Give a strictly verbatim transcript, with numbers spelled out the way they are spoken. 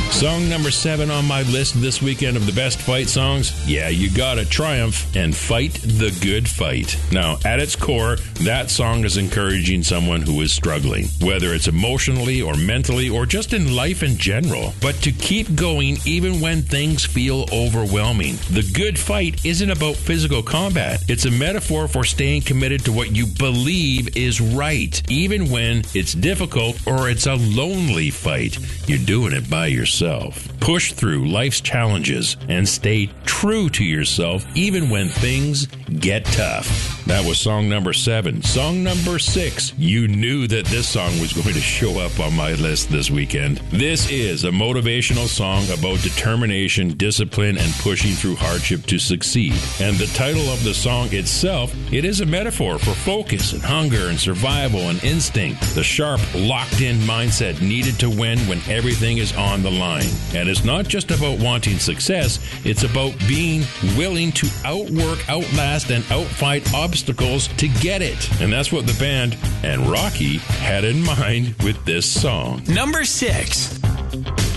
Song number seven on my list this weekend of the best fight songs. Yeah, you gotta triumph and fight the good fight. Now, at its core, that song is encouraging someone who is struggling, whether it's emotionally or mentally or just in life in general. But to keep going even when things feel overwhelming. The good fight isn't about physical combat. It's a metaphor for staying committed to what you believe is right, even when it's difficult or it's a lonely fight. You're doing it by yourself. Push through life's challenges and stay true to yourself even when things get tough. That was song number seven. Song number six. You knew that this song was going to show up on my list this weekend. This is a motivational song about determination, discipline, and pushing through hardship to succeed. And the title of the song itself, it is a metaphor for focus and hunger and survival and instinct. The sharp, locked-in mindset needed to win when everything is on the line. And it's not just about wanting success, it's about being willing to outwork, outlast, and outfight obstacles to get it. And that's what the band and Rocky had in mind with this song. Number six.